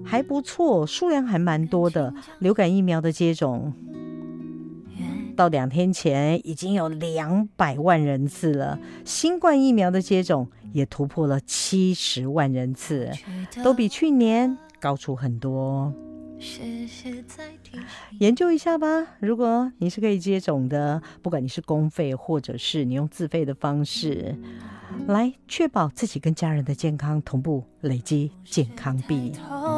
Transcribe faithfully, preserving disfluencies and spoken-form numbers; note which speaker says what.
Speaker 1: 还不错，数量还蛮多的。流感疫苗的接种到两天前已经有两百万人次了，新冠疫苗的接种也突破了七十万人次，都比去年高出很多。研究一下吧，如果你是可以接种的，不管你是公费或者是你用自费的方式，来确保自己跟家人的健康同步累积健康币。